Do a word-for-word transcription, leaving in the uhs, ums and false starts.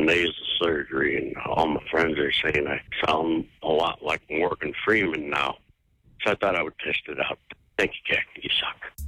nasal surgery, and all my friends are saying I sound a lot like Morgan Freeman now. So I thought I would test it out. Thank you, Jack. You suck.